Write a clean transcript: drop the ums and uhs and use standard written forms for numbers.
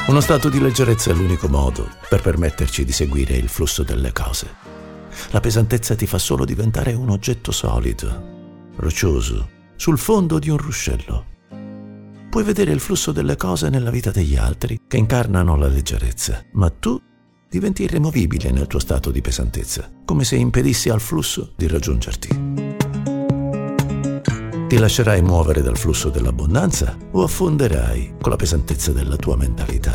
Uno stato di leggerezza è l'unico modo per permetterci di seguire il flusso delle cose. La pesantezza ti fa solo diventare un oggetto solido, roccioso, sul fondo di un ruscello. Puoi vedere il flusso delle cose nella vita degli altri che incarnano la leggerezza, ma tu diventi irremovibile nel tuo stato di pesantezza, come se impedissi al flusso di raggiungerti. Ti lascerai muovere dal flusso dell'abbondanza o affonderai con la pesantezza della tua mentalità?